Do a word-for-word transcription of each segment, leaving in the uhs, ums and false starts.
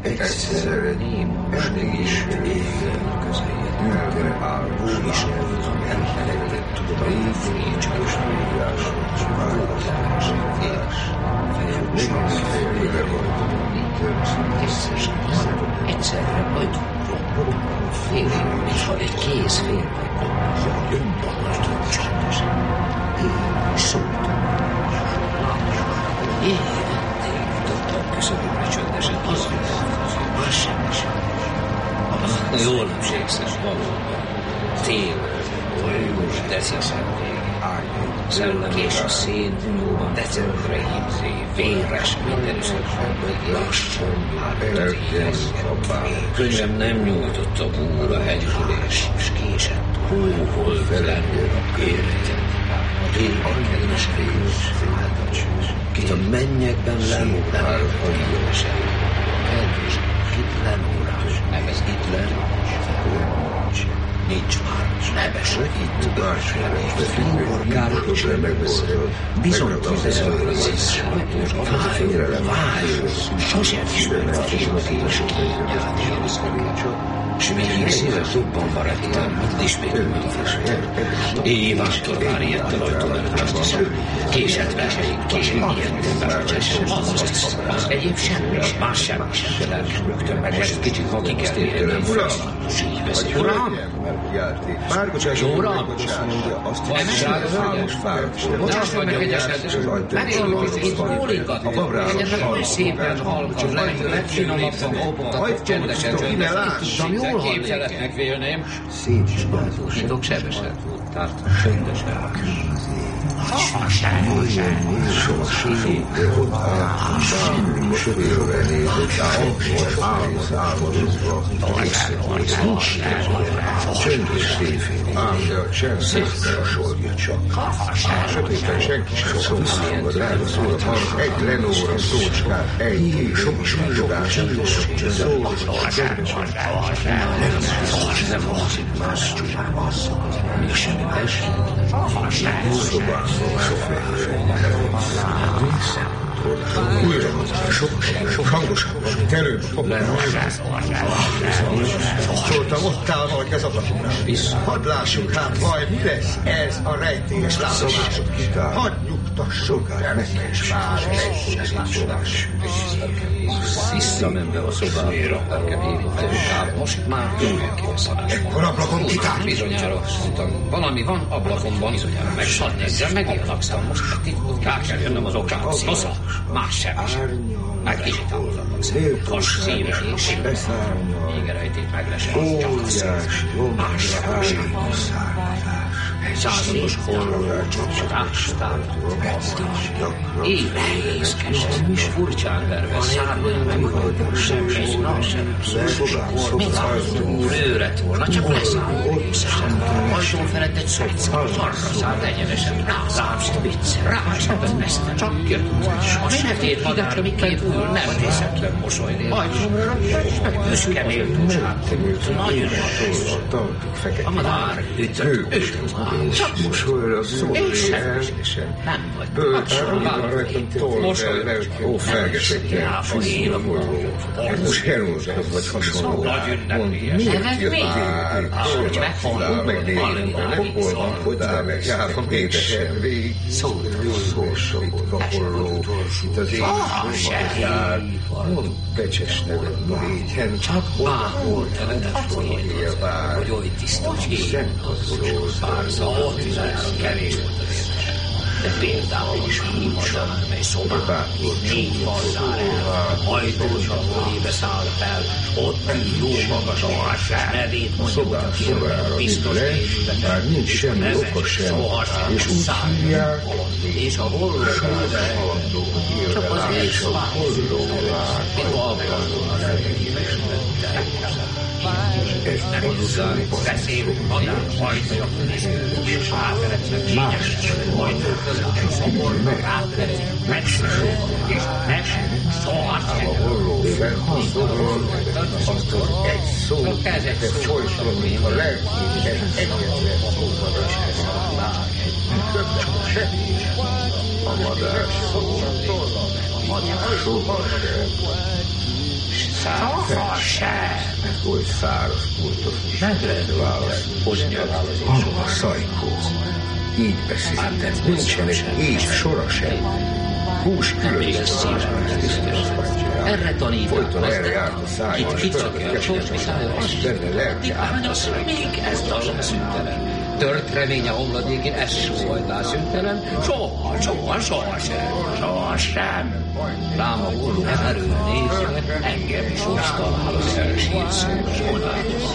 egyszerre estig is éjjel ülve áll, és elfeledett tudomány fénycsikos művások, változás, félés, fejlős, fejlőre volt, egyszerre majd robbant, félig, mintha egy kéz félbe dobja, önballatott csendesen. Én szóltam, éjjelentég jutottam köszönömre csöndesen, az már semmi sem. Jól emlékszem, valóban. Tényleg, olyos december, szellőkés a szén, decemberre hívzi, véres, mindenüszetben, lassan már az éhez. Könyvem nem nyújtott a búr a hegyzsülés, és késett, hóhol velendő a életet. A délben kedves rész, kit a mennyekben lemórál a híresen. Kedves, kit lemórál, nevez itt lenni. Nincs már, nebes, itt másfél, fingorgál, és megbeszél, bizony kivezető az is, vájó, vájó, sosem ismert kérdés, kényelni, s még szíves dobban barátom, mint ismét megfestem. Évától már ilyet a rajtól előtt azt hiszem. Késett versenyik, késett ilyen bárcsással, azt hiszem, az egyéb semmi, más semmi sem. Lelkem rögtön meg, most kicsit ki kell érni fel, s így veszik. Uram! Uram! Bocsáss meg egy eset, megjelölték itt bólinkat, egyen meg oly szépen halkan, legfinomabban kopogtatott csendesen csöndesen. Képzeletnek vélném. Hitok sebesen. Tartom csöndesen. Csöndes széfén, ám de a csend szépen sorja csak. Sötéten senki sem szól, a drága szóra egy lenóra szócskát, egy sok súlyogás, szól, csöndes nem hallzik más csupán még semmi esik. Szobán, újra sok, sok hangosan, terőbb, szóltam, ott áll valaki az ablakoknál. Hadd lássuk hát, vaj, mi lesz ez a rejtélyes látomás? Hadd nyugtassuk el nekem, és vár egy látomás. Visszamenve a szobára, nekem hívott el, most már mindenki szalás. Ekkor ablakon kitár. Bizonyára, mondtam, valami van ablakomban, bizonyára meg hadd nézzem, megillapsztam most, titkot rá kell jönnöm az okát. Szosza, más semmi sem. Meg kicsit távolabban szemben. Has szíves és még rejtét meglesett, csak a szél. Más semmi sem. Százados horror, csodás, éjvészkes, is furcsán verve, szárnyan meghagyott, sem zsóra, sem szó, mit láttunk, lőret volna, csak leszálló részesen. Ajtón felett egy szocca, arra szállt egyenesen, rázámst vicc, rásebben veszte, csak jött. A sötét madár, miként ül, nem részetlen mosolynél. Ajtómra büszke méltóság, nagyon rossz. A madár ütött, ütött már. Csak mosolyra szól, sem. Nem vagy. Bőt, rajtam tol, ó, felgesek. Elfogyél a boldog. Most hermózat vagy hasonló. Miért jött már? Ahogy megfogod, megnézni, megfogod, hogy áll meg, járva mégsem végig. Szólsabod, kaporló, itt az ég, jár, mond becses neved, légyen, csak bárhol tevedet folyél, hogy oly tiszta ég, bár zavod, kevés volt az érdes. De például is hímadán, mely szobán, négy bazzár el, ajtósabból éve száll fel, ott jó magas a nevét mondjuk a kérve, biztos és már nincs semmi oka sem, és úgy hívják, és a hollóvár, csak az egy szobán, mint alkalmazóan a nevét, nem hozzánk, beszélünk, madár, hajtja, és áteretnek kényesen, hajtók között, szobor, áteretnek, megsőső, és megsőső, soha sem. A holló felhangzóról, akkor egy szó, de csolysolni a lelkét, egy egyetlen szóval is csak semmi. A madár szó, a madár soha sem. Sohasem. Oly száraz pultos. Nem lehet válasz. Hogy nyilvánulni Hallom a szajkó. Így beszél. Nincsenek így sora sem. Hús különböző erre tanított folyton erre járt a szájban, itt kicsakja a csósmi szája, azt benne lelkiállás. még ez dalom szüntelen. Tört remény a homladékén, ez sóhajtás szüntelen. Soha, soha, soha sem, soha sem. Rám a hulló erőn nézve, engem is most talál az elsírt szóra.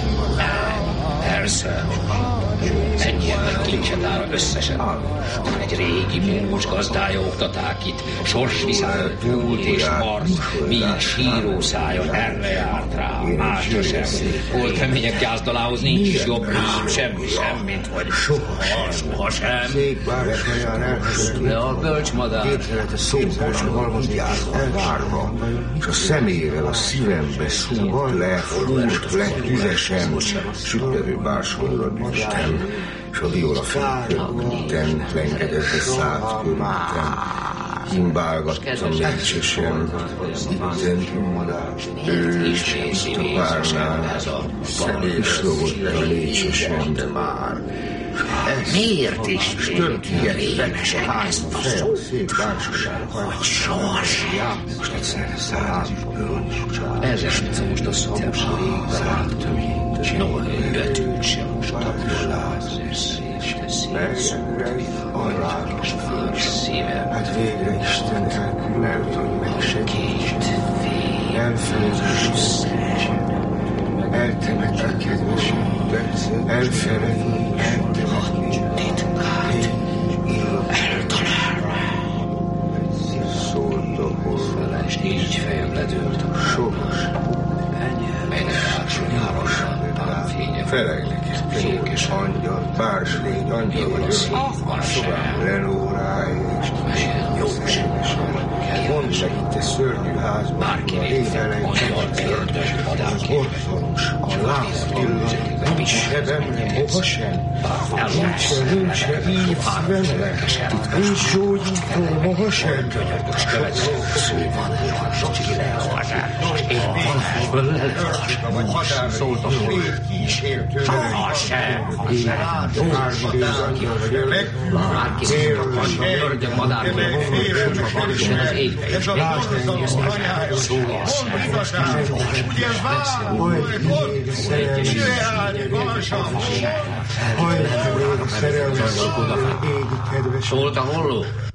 Persze. Ennyien meg kincset ára összesen. Egy régi múlus gazdája oktaták itt, sorsviszály, túlt és marc, míg síró szájon erre járt rá, másra sem. Volt remények gyászdalához nincs is jobb rám, semmi sem, mint hogy soha, soha sem. De a bölcsmadár szóval elvárva, és a szemével a szívembe szúrt le, fúrt le tüzesen, sütterő bársonyra dühtem, és a viola félkörülten lengedett egy szállt körülten. Himbálgattam lecsesen, itten ő a párnál, és logott el lécsesen, de már. miért is Tört ilyen feles a házba fel, szép bársonyára, hogy sohasem. Most egyszerre szállt, ez is most a szomorú égbe Noha egy betűt sem most tapsolál, Merjek, arra, szívem, hát végre Isten elkülelt, hogy megsegít. Elfelejtős, eltemet a kedvesedet, elfelejtős, eltemet titkát, eltalálva. Szólt a horror, És így fejem ledőlt a sohas, melynek bársonyára sántán fénye. felejlik, fékes angyal, bárslégy, angyal, a szobám lenórája, és Jó sem. mondd meg itt egy szörnyű házban, Bárki éjjel egy magyar ördög madárként. orvonos, a láz illat, nincs sebemre, moha sem, nincs, nincs, ív szívemre, nincs gyógyító, moha sem. Könyörgös következő szóval sok leolvasás, és halálból lelolvasás. Szólt a fő. Soha sem. Bárki szívnak a ördög madárból sosem van sem az égbe. Ez a borzalom anyája, hol igazság, ugye vár, hogy ott, csinálj, gazdag. Hajt, szerelmes, égi kedves. Szólt a holló.